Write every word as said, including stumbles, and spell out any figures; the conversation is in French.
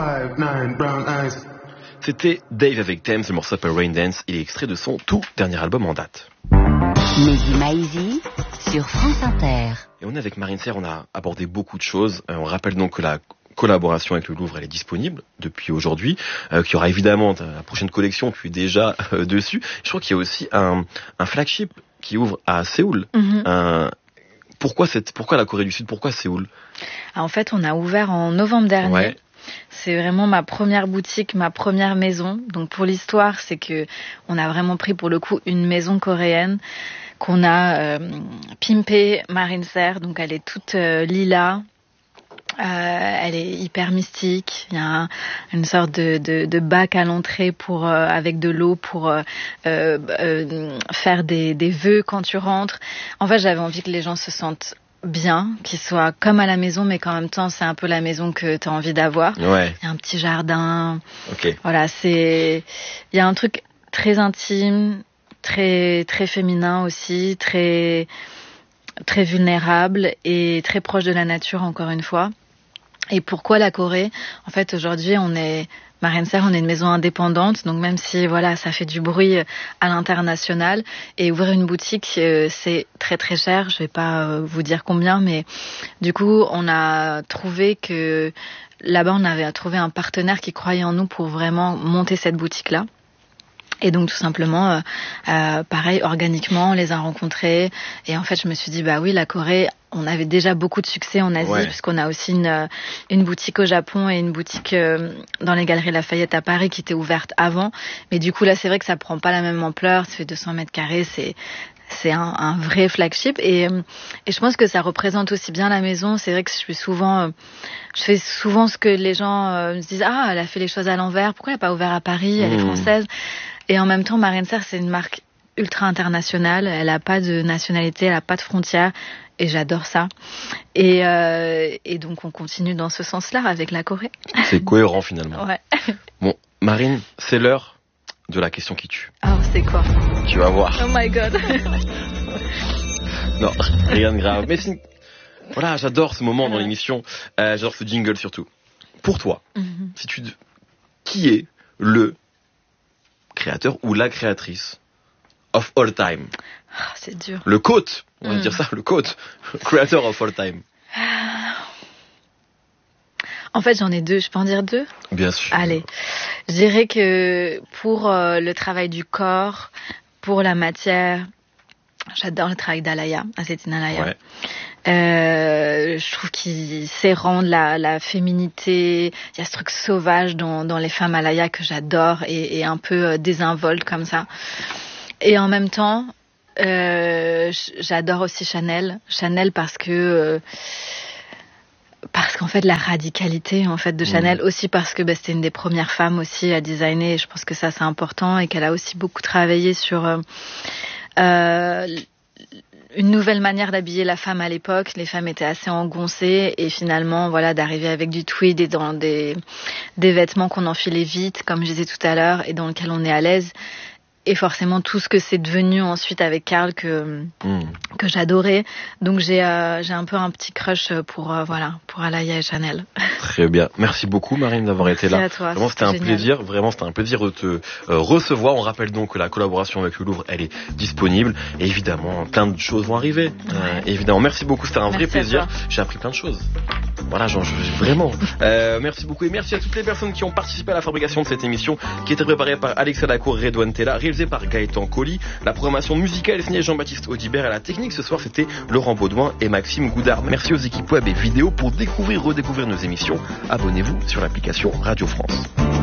C'était Dave avec Thames, le morceau s'appelle Rain Dance, il est extrait de son tout dernier album en date. Mehdi Maizi sur France Inter. Et on est avec Marine Serre, on a abordé beaucoup de choses. Euh, on rappelle donc que la collaboration avec le Louvre, elle est disponible depuis aujourd'hui, euh, qu'il y aura évidemment la prochaine collection, tu es déjà euh, dessus. Je crois qu'il y a aussi un, un flagship qui ouvre à Séoul. Mm-hmm. Un, pourquoi, cette, pourquoi la Corée du Sud, pourquoi Séoul ? En fait, on a ouvert en novembre dernier. Ouais. C'est vraiment ma première boutique, ma première maison. Donc pour l'histoire, c'est que on a vraiment pris pour le coup une maison coréenne qu'on a euh, pimpée, Marine Serre. Donc elle est toute euh, lilas. Euh, elle est hyper mystique. Il y a un, une sorte de, de, de bac à l'entrée pour euh, avec de l'eau pour euh, euh, faire des, des vœux quand tu rentres. En fait, j'avais envie que les gens se sentent bien, qu'ils soient comme à la maison, mais qu'en même temps, c'est un peu la maison que tu as envie d'avoir. Ouais. Il y a un petit jardin. Ok. Voilà, c'est. Il y a un truc très intime, très très féminin aussi, très très vulnérable et très proche de la nature encore une fois. Et pourquoi la Corée ? En fait, aujourd'hui, on est Marine Serre, on est une maison indépendante, donc même si voilà, ça fait du bruit à l'international, et ouvrir une boutique, euh, c'est très très cher. Je vais pas euh, vous dire combien, mais du coup, on a trouvé que là-bas, on avait trouvé un partenaire qui croyait en nous pour vraiment monter cette boutique-là. Et donc tout simplement, euh, euh, pareil, organiquement, on les a rencontrés. Et en fait, je me suis dit, bah oui, la Corée, on avait déjà beaucoup de succès en Asie, ouais. Puisqu'on a aussi une, une boutique au Japon et une boutique euh, dans les Galeries Lafayette à Paris qui était ouverte avant. Mais du coup, là, c'est vrai que ça prend pas la même ampleur. Ça fait deux cents mètres carrés, c'est... C'est un, un vrai flagship et, et je pense que ça représente aussi bien la maison. C'est vrai que je suis souvent, je fais souvent ce que les gens euh, me disent, ah, elle a fait les choses à l'envers, pourquoi elle n'a pas ouvert à Paris, elle mmh. est française. Et en même temps, Marine Serre, c'est une marque ultra internationale, elle n'a pas de nationalité, elle n'a pas de frontières et j'adore ça. Et, euh, et donc on continue dans ce sens-là avec la Corée. C'est cohérent finalement. Ouais. Bon, Marine, c'est l'heure de la question qui tue. Ah, oh, c'est quoi ? Tu vas voir. Oh my god. Non, rien de grave. Mais c'est... voilà, j'adore ce moment dans l'émission. Euh, j'adore ce jingle surtout. Pour toi, mm-hmm. si tu... qui est le créateur ou la créatrice of all time ? Ah, c'est dur. Le quote, on va mm. dire ça, le quote. Creator of all time. En fait, j'en ai deux. Je peux en dire deux ? Bien sûr. Allez. Je dirais que pour euh, le travail du corps, pour la matière, j'adore le travail d'Alaya, Azedine Alaya. Ouais. Euh, je trouve qu'il sait rendre la, la féminité. Il y a ce truc sauvage dans, dans les femmes Alaya que j'adore et, et un peu euh, désinvolte comme ça. Et en même temps, euh, j'adore aussi Chanel. Chanel parce que... Euh, Parce qu'en fait, la radicalité en fait de Chanel, mmh. aussi parce que bah, c'était une des premières femmes aussi à designer. Et je pense que ça, c'est important et qu'elle a aussi beaucoup travaillé sur euh, euh, une nouvelle manière d'habiller la femme à l'époque. Les femmes étaient assez engoncées et finalement, voilà, d'arriver avec du tweed et dans des des vêtements qu'on enfilait vite, comme je disais tout à l'heure, et dans lesquels on est à l'aise. Et forcément tout ce que c'est devenu ensuite avec Karl que mmh. que j'adorais. Donc j'ai euh, j'ai un peu un petit crush pour euh, voilà pour Alaya et Chanel. Très bien. Merci beaucoup Marine d'avoir Merci été là. À toi, vraiment c'était un génial. plaisir, vraiment c'était un plaisir de te euh, recevoir. On rappelle donc que la collaboration avec le Louvre, elle est disponible et évidemment plein de choses vont arriver. Ouais. Euh, évidemment, merci beaucoup, c'était un merci vrai plaisir. J'ai appris plein de choses. Voilà, genre, je, vraiment. Euh, merci beaucoup et merci à toutes les personnes qui ont participé à la fabrication de cette émission qui était préparée par Alexa Lacour, Redouane Tella, réalisée par Gaëtan Colli. La programmation musicale est signée Jean-Baptiste Audibert. À la technique ce soir, c'était Laurent Baudouin et Maxime Goudard. Merci aux équipes web et vidéo. Pour découvrir, redécouvrir nos émissions, abonnez-vous sur l'application Radio France.